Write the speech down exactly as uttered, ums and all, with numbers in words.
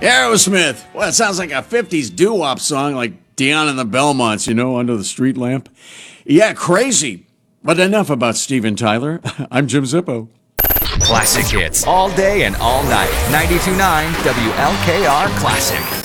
Aerosmith. Well, it sounds like a fifties doo-wop song like Dion and the Belmonts, you know, under the street lamp. Yeah, crazy. But enough about Steven Tyler. I'm Jim Zippo. Classic hits all day and all night. ninety-two point nine W L K R Classic.